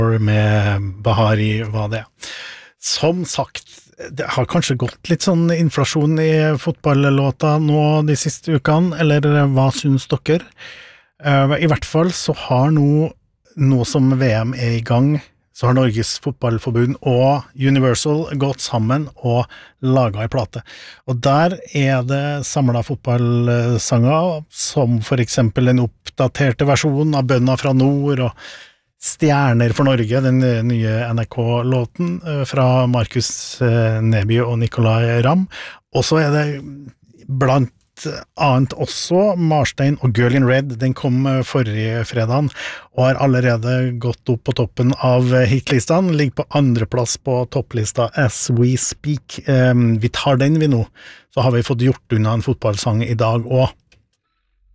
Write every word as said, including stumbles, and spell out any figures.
med Bahari var det. Som sagt, det har kanskje gått litt sånn inflasjon i fotballåta nå de siste ukene, eller hva synes dere? I hvert fall så har nå, nå som V M er i gang, så har Norges fotballforbund og Universal gått sammen og laget en plate. Og der er det samlet fotballsanger, som for eksempel en oppdaterte versjon av Bønna fra Nord og Stjerner for Norge, den nye N R K-låten fra Markus Neby og Nicolai Ramm. Og så er det blant annet også Marstein og Girl in Red. Den kom forrige fredagen og har allerede gått opp på toppen av hitlistene, ligger på andre plass på topplista As We Speak. Vi tar den vi nå, så har vi fått gjort unna en fotballsang i dag også.